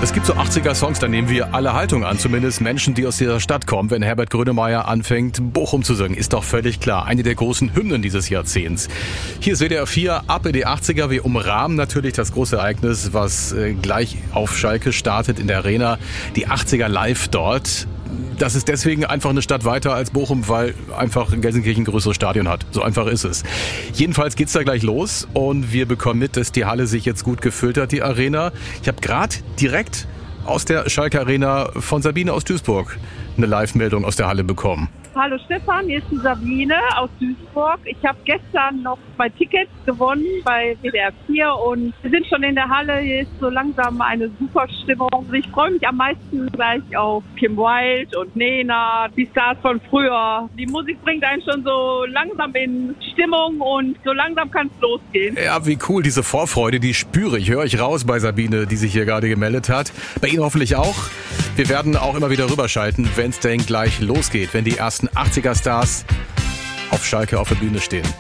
Es gibt so 80er-Songs, da nehmen wir alle Haltung an, zumindest Menschen, die aus dieser Stadt kommen. Wenn Herbert Grönemeyer anfängt, Bochum zu singen, ist doch völlig klar. Eine der großen Hymnen dieses Jahrzehnts. Hier ist WDR 4, ab in die 80er. Wir umrahmen natürlich das große Ereignis, was gleich auf Schalke startet in der Arena. Die 80er live dort. Das ist deswegen einfach eine Stadt weiter als Bochum, weil einfach Gelsenkirchen ein größeres Stadion hat. So einfach ist es. Jedenfalls geht's da gleich los und wir bekommen mit, dass die Halle sich jetzt gut gefüllt hat, die Arena. Ich habe gerade direkt aus der Schalke Arena von Sabine aus Duisburg eine Live-Meldung aus der Halle bekommen. Hallo Stefan, hier ist die Sabine aus Duisburg. Ich habe gestern noch 2 Tickets gewonnen bei WDR 4 und wir sind schon in der Halle. Hier ist so langsam eine super Stimmung. Ich freue mich am meisten gleich auf Kim Wilde und Nena, die Stars von früher. Die Musik bringt einen schon so langsam in Stimmung und so langsam kann es losgehen. Ja, wie cool, diese Vorfreude, die spüre ich. Höre ich raus bei Sabine, die sich hier gerade gemeldet hat. Bei Ihnen hoffentlich auch. Wir werden auch immer wieder rüberschalten, wenn es denn gleich losgeht, wenn die ersten 80er-Stars auf Schalke auf der Bühne stehen.